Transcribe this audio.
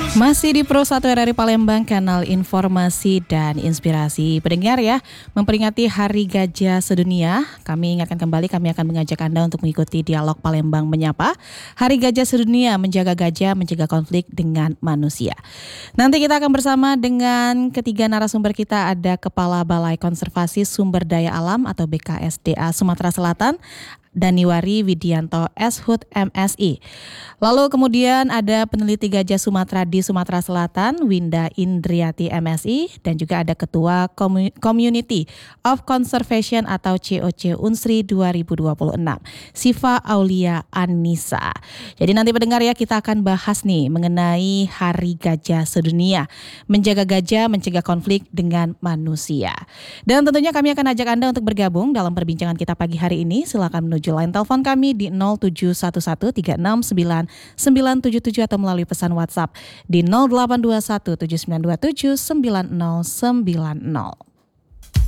Masih di Pro 1 RRI Palembang, kanal informasi dan inspirasi. Pendengar ya, memperingati Hari Gajah Sedunia, kami ingatkan kembali, kami akan mengajak Anda untuk mengikuti dialog Palembang Menyapa. Hari Gajah Sedunia, menjaga gajah, mencegah konflik dengan manusia. Nanti kita akan bersama dengan ketiga narasumber kita, ada Kepala Balai Konservasi Sumber Daya Alam atau BKSDA Sumatera Selatan, Daniwari Widianto Shut MSI. Lalu kemudian ada peneliti gajah Sumatera di Sumatera Selatan, Winda Indriati MSI, dan juga ada Ketua Community of Conservation atau COC Unsri 2026, Siva Aulia Anissa. Jadi nanti pendengar ya, kita akan bahas nih mengenai Hari Gajah Sedunia, menjaga gajah, mencegah konflik dengan manusia. Dan tentunya kami akan ajak Anda untuk bergabung dalam perbincangan kita pagi hari ini. Silakan menuju line telepon kami di 0711369977 atau melalui pesan WhatsApp di 082179279090.